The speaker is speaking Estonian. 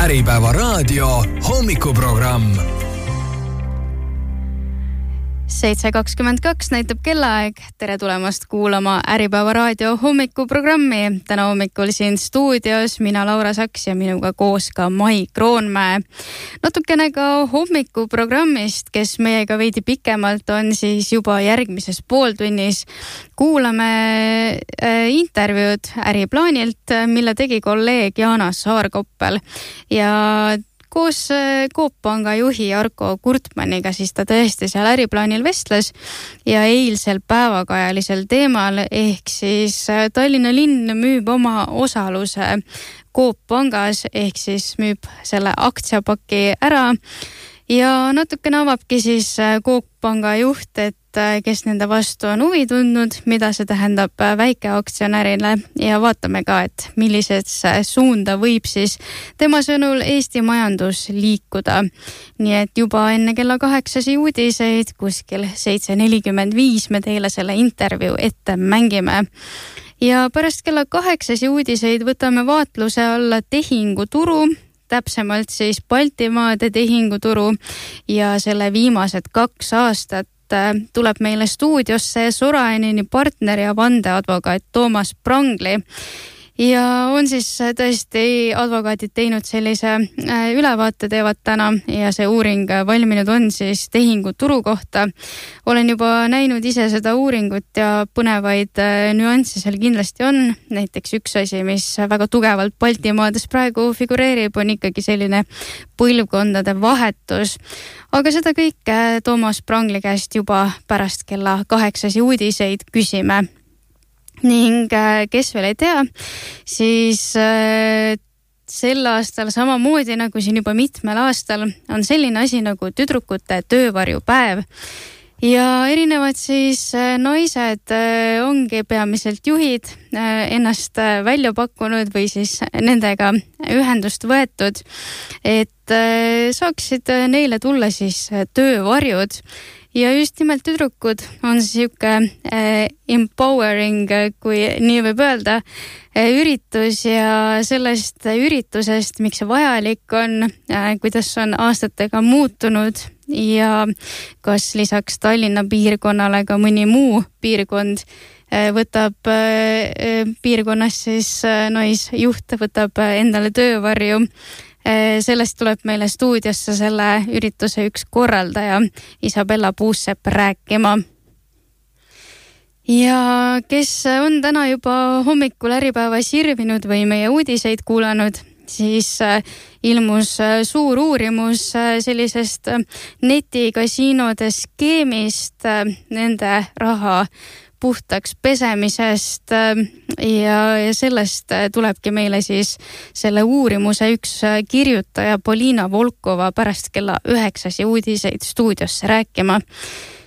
Äripäeva raadio hommikuprogramm. 7:22 näitab kellaaeg. Tere tulemast kuulama Äripäeva raadio hommikuprogrammi. Täna hommikul siin stuudios mina Laura Saks ja minuga koos ka Mai Kroonmäe. Natukene ka hommikuprogrammist, kes meiega veidi pikemalt on siis juba järgmises pooltunnis. Kuulame intervjuud Äriplaanilt, mille tegi kolleeg Jaana Saarkoppel ja koos Coop Panga juhi Arko Kurtmaniga siis ta tõesti seal Äriplaanil vestles ja eilsel päevakajalisel teemal ehk siis Tallinna linn müüb oma osaluse Coop Pangas ehk siis müüb selle aktsiapaki ära ja natukene avabki siis Coop Panga juht, et kes nende vastu on huvi tundnud, mida see tähendab väikeaktsionärile ja vaatame ka, et millisesse suunda võib siis tema sõnul Eesti majandus liikuda. Nii et juba enne kella 8 uudiseid kuskil 7:45 me teile selle intervjuu ette mängime. Ja pärast kella 8 uudiseid võtame vaatluse alla tehinguturu, täpsemalt siis Baltimaade tehinguturu ja selle viimased 2 aastat tuleb meile stuudiosse Soraineni partner ja vandeadvokaat Toomas Prangli. Ja on siis tõesti advokaadid teinud sellise ülevaate teevad täna ja see uuring valminud on siis tehinguturu kohta. Olen juba näinud ise seda uuringut ja põnevaid nüansse seal kindlasti on. Näiteks üks asi, mis väga tugevalt Baltimaades praegu figureerib, on ikkagi selline põlvkondade vahetus. Aga seda kõike Toomas Prangli käest juba pärast kella 8 uudiseid küsime. Ning kes veel ei tea, siis sel aastal samamoodi nagu siin juba mitmel aastal on selline asi nagu tüdrukute töövarjupäev. Ja erinevad siis naised ongi peamiselt juhid ennast välja pakkunud või siis nendega ühendust võetud, et saaksid neile tulla siis töövarjud. Ja just nimelt tüdrukud on siuke empowering, kui nii võib öelda, üritus ja sellest üritusest, miks see vajalik on, kuidas on aastatega muutunud ja kas lisaks Tallinna piirkonnale ka mõni muu piirkond võtab piirkonnas siis naisjuht võtab endale töövarju. Sellest tuleb meile stuudiosse selle ürituse üks korraldaja Isabella Puussepp rääkima. Ja kes on täna juba hommikul Äripäeva sirvinud või meie uudiseid kuulanud, siis ilmus suur uurimus sellisest netikasiinode skeemist, nende raha puhtaks pesemisest ja sellest tulebki meile siis selle uurimuse üks kirjutaja Polina Volkova pärast kella 9 uudiseid stuudiosse rääkima.